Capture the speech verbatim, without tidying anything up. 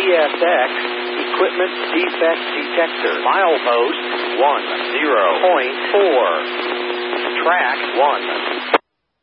S X Equipment Defect Detector. Milepost one zero point four. Track one.